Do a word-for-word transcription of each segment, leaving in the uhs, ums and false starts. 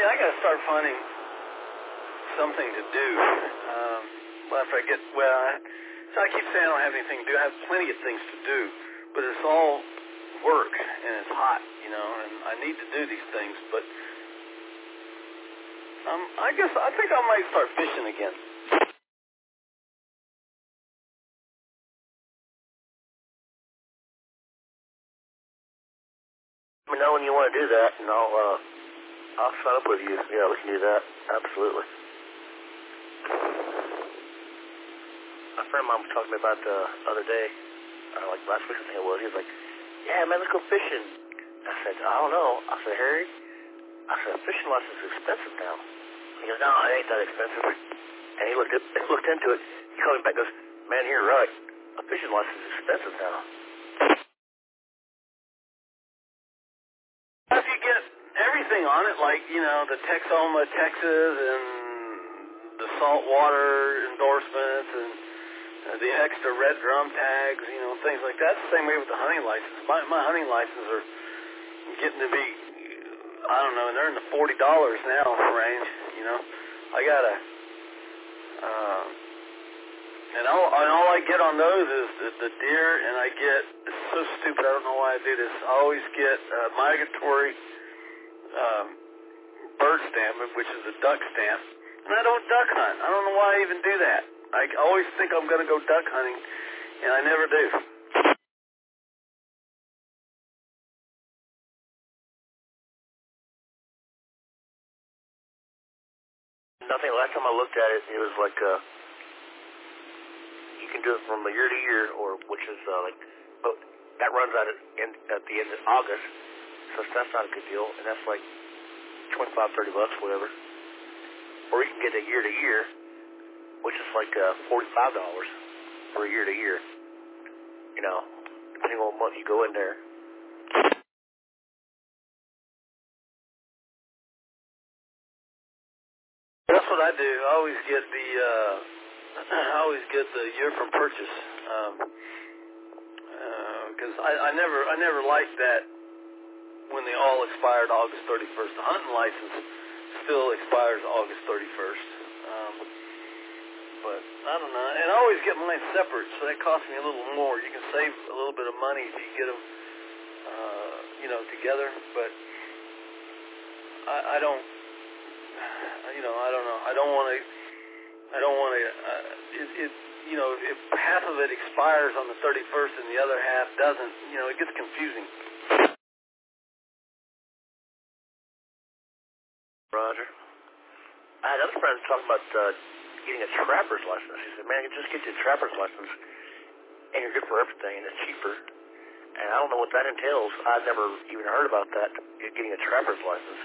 I got to start finding something to do. Um, after I get, well, I, so I keep saying I don't have anything to do. I have plenty of things to do, but it's all work, and it's hot, you know, and I need to do these things, but um, I guess, I think I might start fishing again. Let me know when you want to do that, and I'll, uh, I'll sign up with you. Yeah, we can do that. Absolutely. My friend of mine was talking to me about the other day, uh, like last week I think it was. He was like, yeah, man, let's go fishing. I said, I don't know. I said, Harry, I said, a fishing license is expensive now. He goes, no, it ain't that expensive. And he looked, at, he looked into it. He called me back and goes, man, you're right. A fishing license is expensive now. If you get everything on it, like, you know, the Texoma, Texas, and the saltwater endorsements, and uh, the extra red drum tags, you know, things like that. It's the same way with the hunting license. My, my hunting licenses are getting to be, I don't know, they're in the forty dollars now range, you know. I got to, uh, and all, and all I get on those is the, the deer, and I get, it's so stupid, I don't know why I do this, I always get uh, migratory um, bird stamp, which is a duck stamp, and I don't duck hunt. I don't know why I even do that. I always think I'm going to go duck hunting, and I never do. Nothing. Last time I looked at it, it was like, uh, you can do it from a year to year, or which is uh, like, but that runs out at, in, at the end of August, so that's not a good deal, and that's like twenty-five, thirty bucks, whatever. Or you can get a year to year, which is like uh, forty-five dollars for a year to year. You know, depending on what month you go in there. That's what I do. I always get the, uh, I always get the year from purchase, um, because uh, I, I never, I never liked that when they all expired August thirty-first. The hunting license still expires August thirty-first. Um, but I don't know. And I always get mine separate, so that costs me a little more. You can save a little bit of money if you get them, uh, you know, together. But I, I don't, you know, I don't know. I don't want to. I don't want to. Uh, it, it, you know, if half of it expires on the thirty-first and the other half doesn't, you know, it gets confusing. Roger. I had other friends talking about uh, getting a trapper's license. He said, man, you just get you a trapper's license, and you're good for everything, and it's cheaper. And I don't know what that entails. I've never even heard about that, getting a trapper's license.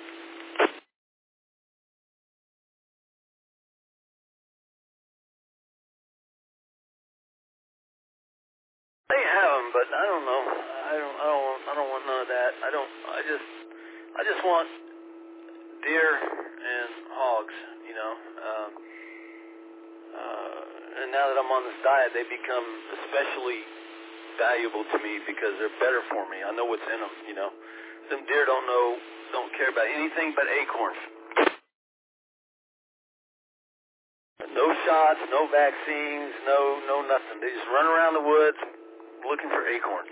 They have them, but I don't know. I don't. I don't. Want, I don't want none of that. I don't. I just. I just want deer and hogs. You know. Um, uh, and now that I'm on this diet, they become especially valuable to me because they're better for me. I know what's in them. You know. Some deer don't know. Don't care about anything but acorns. No shots. No vaccines. No. No nothing. They just run around the woods looking for acorns.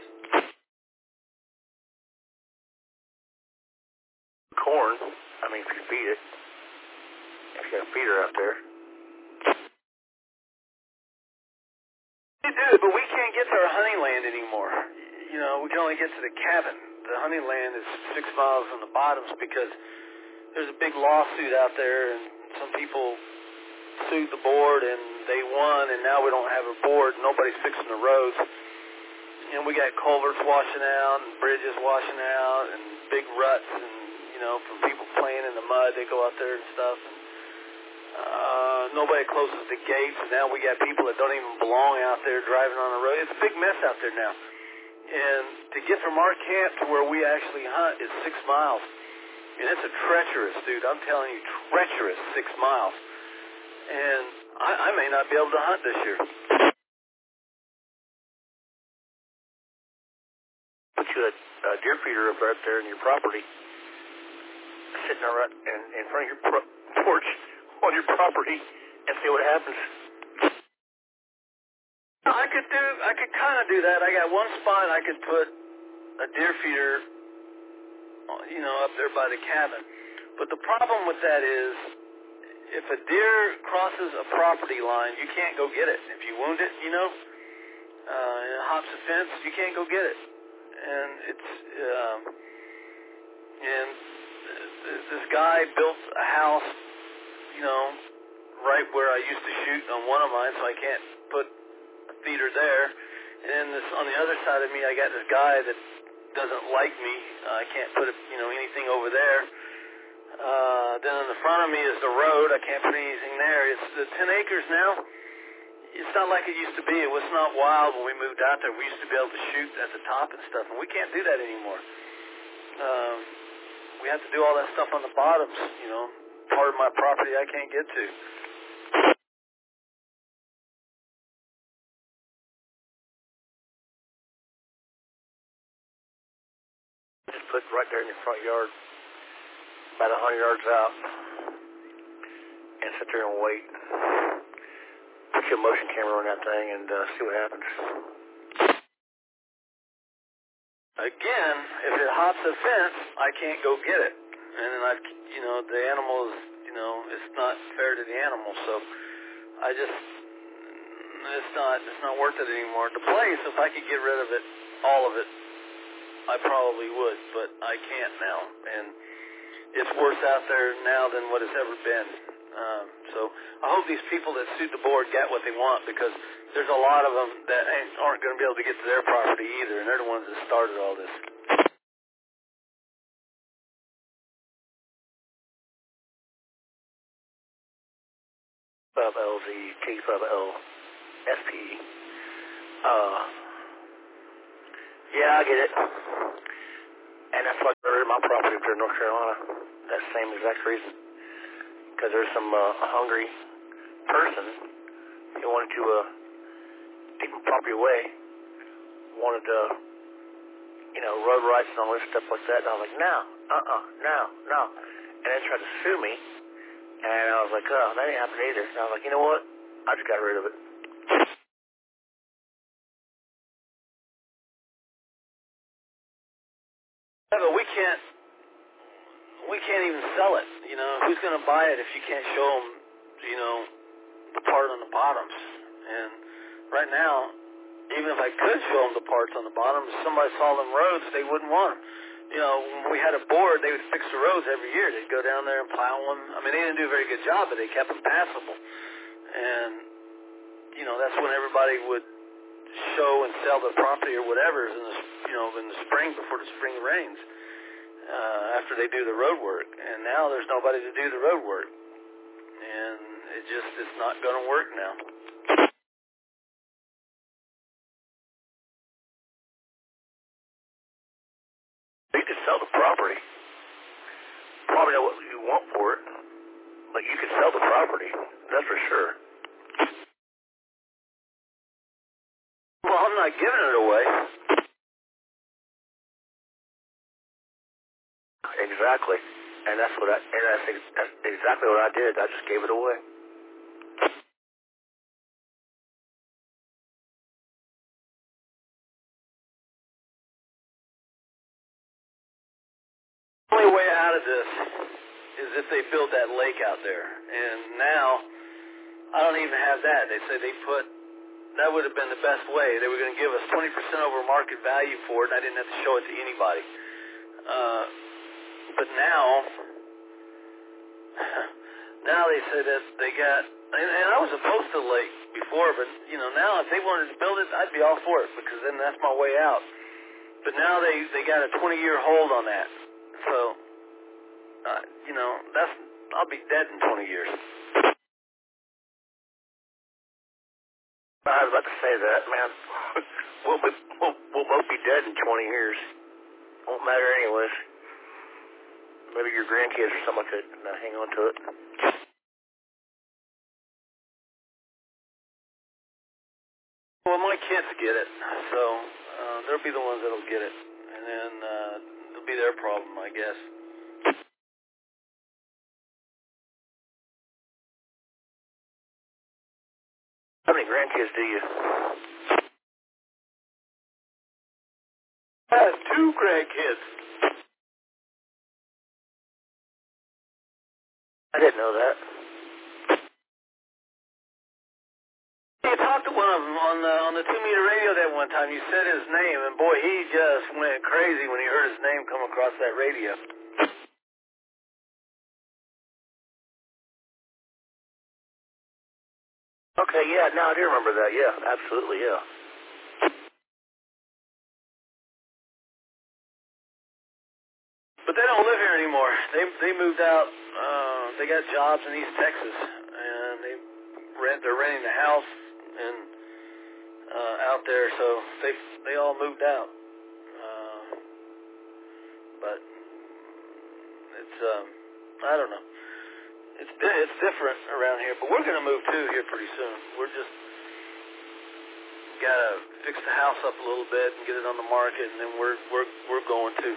Corn, I mean, if you feed it, if you got a feeder out there. We do, but we can't get to our hunting land anymore. You know, we can only get to the cabin. The hunting land is six miles from the bottoms because there's a big lawsuit out there, and some people sued the board, and they won, and now we don't have a board. Nobody's fixing the roads. And we got culverts washing out and bridges washing out and big ruts and, you know, from people playing in the mud. They go out there and stuff. And, uh, nobody closes the gates. And now we got people that don't even belong out there driving on the road. It's a big mess out there now. And to get from our camp to where we actually hunt is six miles. And it's a treacherous, dude. I'm telling you, treacherous six miles. And I, I may not be able to hunt this year. Put you a, a deer feeder up right there in your property. sitting right in, in front of your pro- porch on your property and see what happens. I could do, I could kind of do that. I got one spot I could put a deer feeder, you know, up there by the cabin. But the problem with that is, if a deer crosses a property line, you can't go get it. If you wound it, you know, uh, and it hops a fence, you can't go get it. And it's, um, and this guy built a house, you know, right where I used to shoot on one of mine, so I can't put a feeder there. And then this, on the other side of me, I got this guy that doesn't like me. Uh, I can't put, a, you know, anything over there. Uh, then in the front of me is the road. I can't put anything there. It's the ten acres now. It's not like it used to be. It was not wild when we moved out there. We used to be able to shoot at the top and stuff, and we can't do that anymore. Um, we have to do all that stuff on the bottoms, you know, part of my property I can't get to. Just put right there in your front yard, about a hundred yards out, and sit there and wait. Put your motion camera on that thing and uh, see what happens. Again, if it hops a fence, I can't go get it. And then I, you know, the animal is, you know, it's not fair to the animal. So I just, it's not, it's not worth it anymore. The place, if I could get rid of it, all of it, I probably would, but I can't now. And it's worse out there now than what it's ever been. Um, so I hope these people that sued the board get what they want, because there's a lot of them that ain't, aren't going to be able to get to their property either, and they're the ones that started all this. five L Z T five L S P E. Uh, yeah, I get it. And that's why I got rid of my property up there in North Carolina. That same exact reason. Because there's some uh, hungry person who wanted to uh, take my property away, wanted to, you know, road rights and all this stuff like that. And I was like, no, uh-uh, no, no. And then tried to sue me. And I was like, oh, that ain't happening either. And I was like, you know what? I just got rid of it. Yeah, but we can't, we can't even sell it. You know, who's going to buy it if you can't show them, you know, the part on the bottoms? And right now, even if I could show them the parts on the bottom, if somebody saw them roads, they wouldn't want them. You know, when we had a board, they would fix the roads every year. They'd go down there and plow them. I mean, they didn't do a very good job, but they kept them passable. And, you know, that's when everybody would show and sell their property or whatever in the, you know, in the spring before the spring rains, uh, after they do the road work. And now there's nobody to do the road work. And it just, it's not going to work now. You could sell the property. Probably know what you want for it, but you could sell the property. That's for sure. Well, I'm not giving it away. Exactly. And that's what I, and that's, ex- that's exactly what I did. I just gave it away. The only way out of this is if they build that lake out there. And now, I don't even have that. They say they put, that would have been the best way. They were going to give us twenty percent over market value for it, and I didn't have to show it to anybody. Uh, but now, now they say that they got, and, and I was opposed to the lake before, but, you know, now if they wanted to build it, I'd be all for it, because then that's my way out. But now they, they got a twenty-year hold on that. So, uh, you know, that's, I'll be dead in twenty years. I was about to say that, man. we'll, be, we'll, we'll both be dead in twenty years. Won't matter anyways. Maybe your grandkids or something could uh, hang on to it. Well, my kids get it, so uh, they'll be the ones that'll get it. And then uh, it'll be their problem, I guess. How many grandkids do you? I have two grandkids. I didn't know that. You talked to one of them on the on the two meter radio that one time. You said his name, and boy, he just went crazy when he heard his name come across that radio. Okay, yeah, now I do remember that. Yeah, absolutely, yeah. But they don't live here anymore. They they moved out. Uh, they got jobs in East Texas, and they rent. They're renting a house and uh, out there, so they they all moved out. Uh, but it's um, I don't know. It's it's different around here, but we're gonna move too here pretty soon. We're just gotta fix the house up a little bit and get it on the market, and then we're we're we're going too.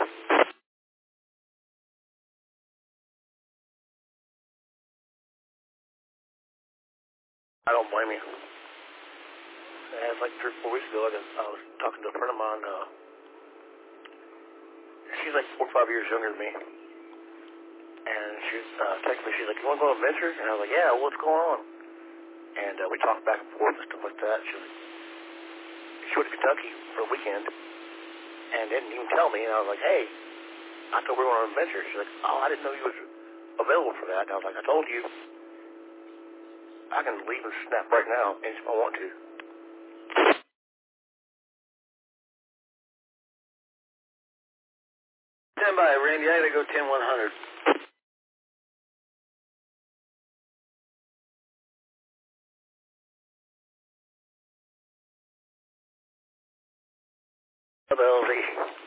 I don't blame you. Yeah, it's like three or four weeks ago, I, got, I was talking to a friend of mine. Uh, she's like four or five years younger than me. And she uh, texted me, she's like, you want to go on an adventure? And I was like, yeah, what's going on? And uh, we talked back and forth and stuff like that. She, was, she went to Kentucky for a weekend and didn't even tell me. And I was like, hey, I thought we were on an adventure. She's like, oh, I didn't know you was available for that. And I was like, I told you. I can leave and snap right now if I want to. Stand by, Randy. I gotta go ten one hundred. L Z.